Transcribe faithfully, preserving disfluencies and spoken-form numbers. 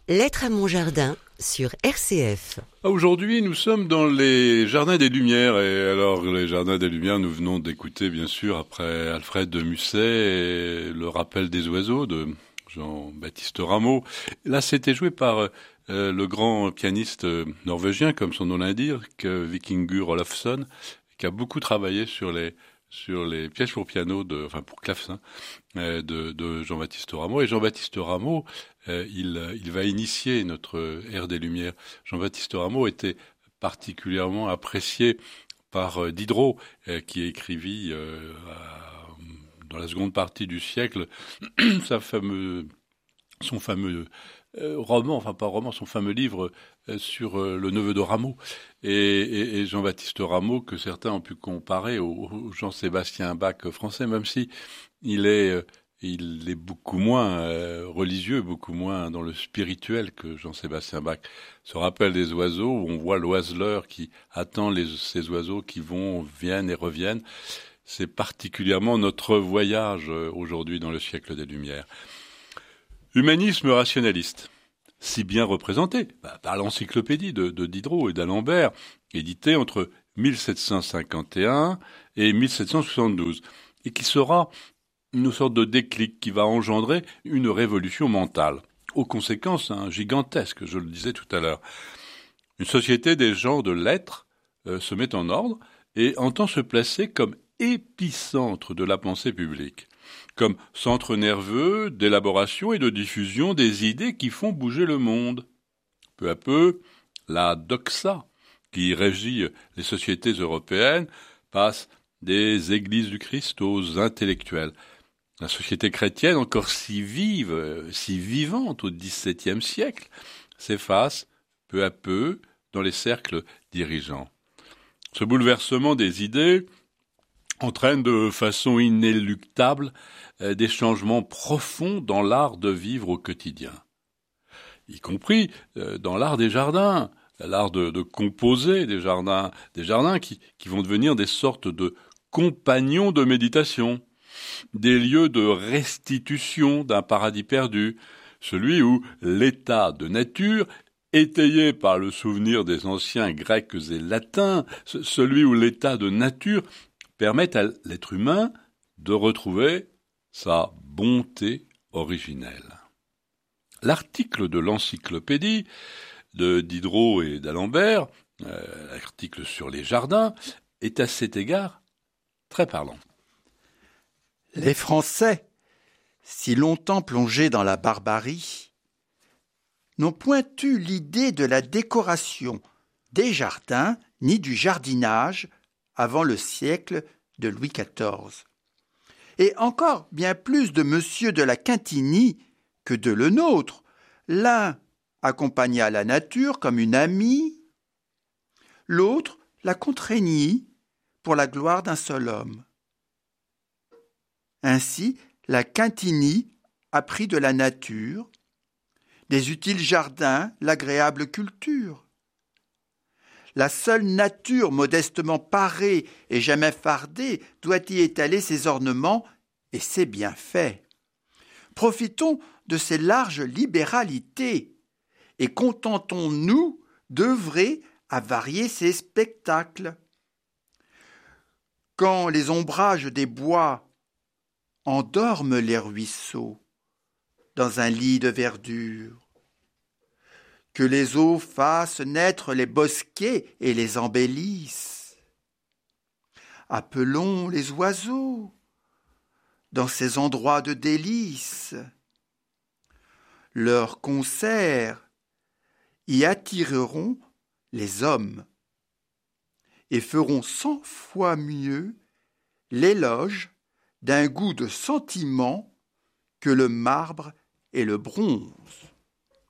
Lettre à mon jardin sur R C F. Aujourd'hui, nous sommes dans les Jardins des Lumières. Et alors, les Jardins des Lumières, nous venons d'écouter, bien sûr, après Alfred de Musset, et Le Rappel des oiseaux de Jean-Baptiste Rameau. Là, c'était joué par euh, le grand pianiste norvégien, comme son nom l'indique, Vikingur Olafsson, qui a beaucoup travaillé sur les sur les pièces pour piano, de, enfin pour clavecin, euh, de, de Jean-Baptiste Rameau. Et Jean-Baptiste Rameau, euh, il, il va initier notre ère des Lumières. Jean-Baptiste Rameau était particulièrement apprécié par euh, Diderot, euh, qui écrivit euh, à, dans la seconde partie du siècle sa fameux, son fameux Euh, roman, enfin pas roman, son fameux livre euh, sur euh, le neveu de Rameau. Et, et, et Jean-Baptiste Rameau, que certains ont pu comparer au, au Jean-Sébastien Bach français, même si il est, euh, il est beaucoup moins euh, religieux, beaucoup moins dans le spirituel que Jean-Sébastien Bach. Ce rappel des oiseaux, où on voit l'oiseleur qui attend les, ces oiseaux qui vont, viennent et reviennent. C'est particulièrement notre voyage euh, aujourd'hui dans le siècle des Lumières. Humanisme rationaliste, si bien représenté bah, par l'encyclopédie de, de Diderot et d'Alembert, éditée entre mille sept cent cinquante et un et mille sept cent soixante-douze, et qui sera une sorte de déclic qui va engendrer une révolution mentale, aux conséquences hein, gigantesques, je le disais tout à l'heure. Une société des gens de lettres euh, se met en ordre et entend se placer comme épicentre de la pensée publique, comme centre nerveux d'élaboration et de diffusion des idées qui font bouger le monde. Peu à peu, la doxa, qui régit les sociétés européennes, passe des églises du Christ aux intellectuels. La société chrétienne, encore si vive, si vivante au dix-septième siècle, s'efface peu à peu dans les cercles dirigeants. Ce bouleversement des idées entraîne de façon inéluctable euh, des changements profonds dans l'art de vivre au quotidien, y compris euh, dans l'art des jardins, l'art de, de composer des jardins, des jardins qui, qui vont devenir des sortes de compagnons de méditation, des lieux de restitution d'un paradis perdu, celui où l'état de nature, étayé par le souvenir des anciens grecs et latins, celui où l'état de nature permettent à l'être humain de retrouver sa bonté originelle. L'article de l'encyclopédie de Diderot et d'Alembert, euh, l'article sur les jardins, est à cet égard très parlant. Les Français, si longtemps plongés dans la barbarie, n'ont point eu l'idée de la décoration des jardins ni du jardinage avant le siècle de Louis quatorze. Et encore bien plus de Monsieur de la Quintinie que de le nôtre. L'un accompagna la nature comme une amie, l'autre la contraignit pour la gloire d'un seul homme. Ainsi, la Quintinie apprit de la nature, des utiles jardins, l'agréable culture. La seule nature modestement parée et jamais fardée doit y étaler ses ornements et ses bienfaits. Profitons de ces larges libéralités et contentons-nous d'œuvrer à varier ses spectacles. Quand les ombrages des bois endorment les ruisseaux dans un lit de verdure, que les eaux fassent naître les bosquets et les embellissent. Appelons les oiseaux dans ces endroits de délices. Leurs concerts y attireront les hommes et feront cent fois mieux l'éloge d'un goût de sentiment que le marbre et le bronze.